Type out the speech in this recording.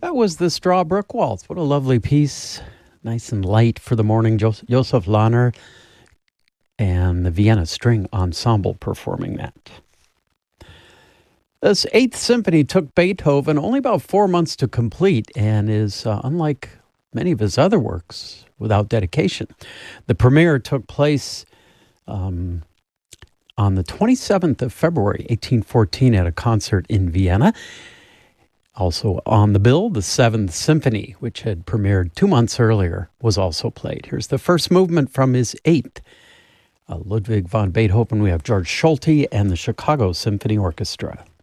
That was the Strawbrook Waltz. What a lovely piece. Nice and light for the morning. Joseph Lahner and the Vienna String Ensemble performing that. This Eighth Symphony took Beethoven only about 4 months to complete and is, unlike many of his other works, without dedication. The premiere took place on the 27th of February, 1814, at a concert in Vienna. Also on the bill, the Seventh Symphony, which had premiered 2 months earlier, was also played. Here's the first movement from his Eighth. Ludwig van Beethoven. We have George Solti and the Chicago Symphony Orchestra.